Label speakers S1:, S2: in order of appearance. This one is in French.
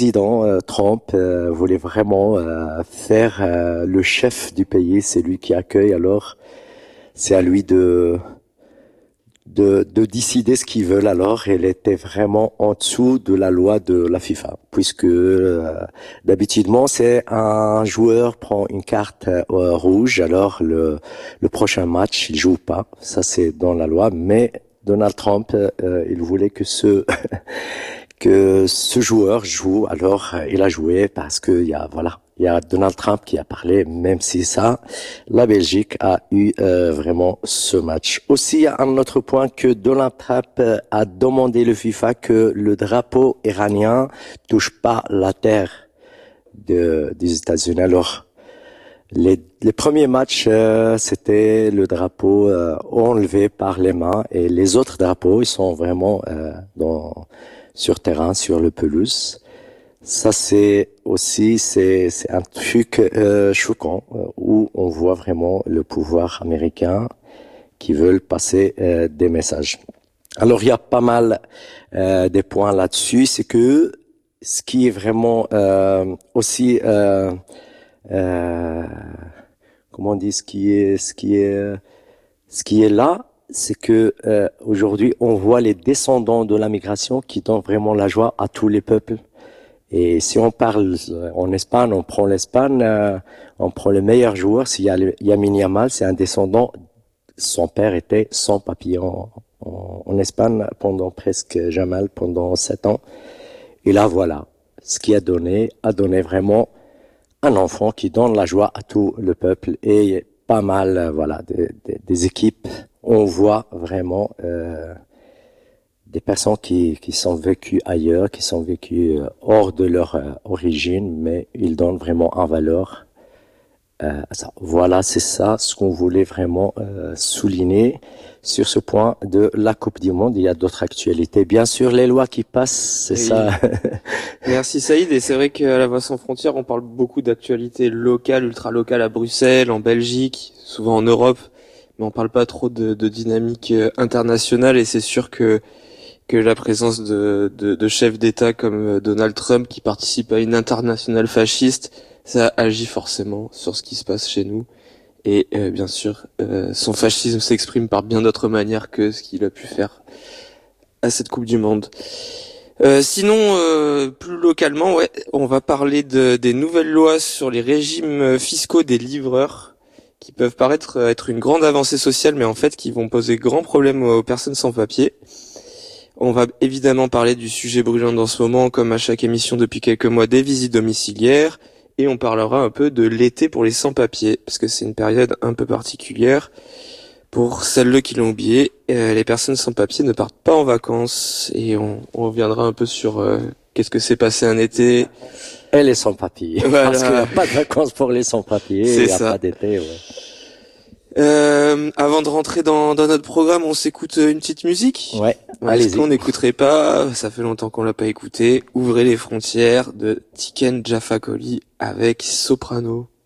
S1: président Trump voulait vraiment faire le chef du pays, c'est lui qui accueille, alors c'est à lui de décider ce qu'ils veulent. Alors elle était vraiment en dessous de la loi de la FIFA, puisque d'habitude c'est un joueur prend une carte rouge, alors le prochain match il joue pas, ça c'est dans la loi, mais Donald Trump il voulait que ce joueur joue, alors il a joué parce que il y a Donald Trump qui a parlé, même si ça, la Belgique a eu vraiment ce match. Aussi, il y a un autre point que Donald Trump a demandé le FIFA que le drapeau iranien touche pas la terre des États-Unis. Alors, les premiers matchs, c'était le drapeau enlevé par les mains, et les autres drapeaux, ils sont vraiment sur terrain, sur le pelouse. Ça c'est un truc choquant où on voit vraiment le pouvoir américain qui veulent passer des messages. Alors il y a pas mal des points là-dessus, c'est que ce qui est vraiment aussi comment on dit, ce qui est là, c'est que aujourd'hui on voit les descendants de la migration qui donnent vraiment la joie à tous les peuples. Et si on parle en Espagne, on prend l'Espagne, on prend le meilleur joueur, c'est Lamine Yamal, c'est un descendant. Son père était sans papier en Espagne pendant 7 ans. Et là voilà, ce qui a donné vraiment un enfant qui donne la joie à tout le peuple, et pas mal des équipes. On voit vraiment des personnes qui sont vécues ailleurs, qui sont vécues hors de leur origine, mais ils donnent vraiment en valeur à ça. Voilà, c'est ça ce qu'on voulait vraiment souligner sur ce point de la Coupe du Monde. Il y a d'autres actualités, bien sûr, les lois qui passent, c'est ça.
S2: Merci Saïd, et c'est vrai qu'à la Voix sans frontières, on parle beaucoup d'actualités locales, ultra-locales à Bruxelles, en Belgique, souvent en Europe, mais on parle pas trop de dynamique internationale, et c'est sûr que la présence de chefs d'État comme Donald Trump qui participe à une internationale fasciste, ça agit forcément sur ce qui se passe chez nous. Et bien sûr, son fascisme s'exprime par bien d'autres manières que ce qu'il a pu faire à cette Coupe du Monde. Sinon, plus localement, on va parler des nouvelles lois sur les régimes fiscaux des livreurs, qui peuvent paraître être une grande avancée sociale, mais en fait qui vont poser grand problème aux personnes sans papier. On va évidemment parler du sujet brûlant dans ce moment, comme à chaque émission depuis quelques mois, des visites domiciliaires, et on parlera un peu de l'été pour les sans-papiers, parce que c'est une période un peu particulière. Pour celles qui l'ont oublié, les personnes sans papier ne partent pas en vacances, et on reviendra un peu sur qu'est-ce que s'est passé un été.
S1: Et les sans-papiers, voilà. Parce qu'il n'y a pas de vacances pour les sans-papiers, il n'y a pas d'été.
S2: Avant de rentrer dans notre programme, on s'écoute une petite musique.
S1: Ouais, allez-y.
S2: Est-ce qu'on n'écouterait pas, ça fait longtemps qu'on l'a pas écouté, Ouvrez les frontières de Tiken Jah Fakoly avec Soprano.